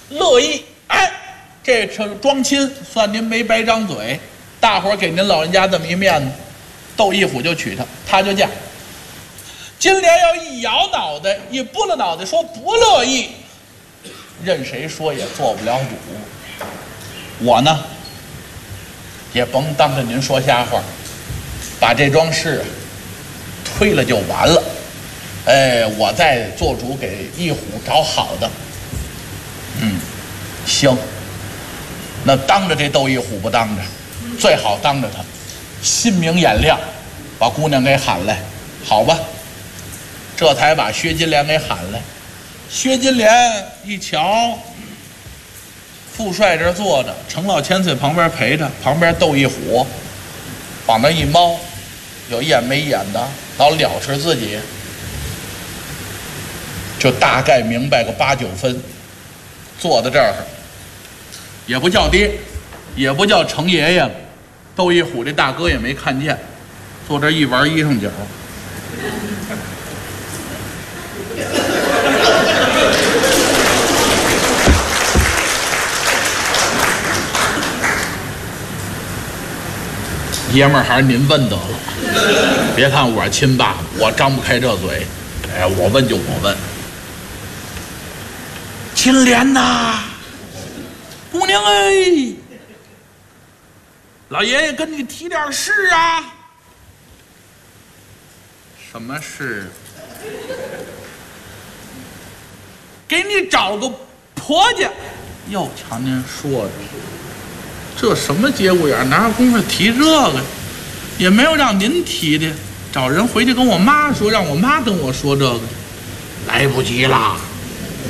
乐意。哎，这装亲，算您没白张嘴，大伙儿给您老人家这么一面子，窦一虎就娶她，她就嫁。金莲要一摇脑袋，一拨了脑袋，说不乐意，任谁说也做不了主。我呢，也甭当着您说瞎话，把这桩事推了就完了。哎，我再做主给一虎找好的。行。那当着这窦一虎不当着，最好当着他，心明眼亮，把姑娘给喊来，好吧？这才把薛金莲给喊来。薛金莲一瞧，副帅这坐着，程老千岁旁边陪着，旁边窦一虎往那一猫，有眼没眼的，老了实自己，就大概明白个8、9分。坐在这儿，也不叫爹，也不叫程爷爷了。窦一虎这大哥也没看见，坐这一玩衣裳角。爷们儿还是您问得了，别看我亲爸爸，我张不开这嘴。哎，我问就我问。金莲呐，姑娘哎，老爷爷跟你提点事啊。什么事？给你找个婆家。哟，瞧您说的，这什么节骨眼，哪有功夫提这个？也没有让您提的，找人回去跟我妈说，让我妈跟我说这个，来不及啦。